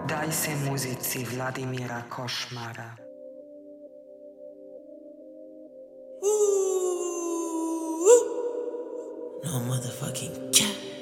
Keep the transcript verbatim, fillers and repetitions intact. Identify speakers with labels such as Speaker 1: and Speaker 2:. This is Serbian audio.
Speaker 1: Daj se muzici Vladimira Košmara.
Speaker 2: No motherfucking cat.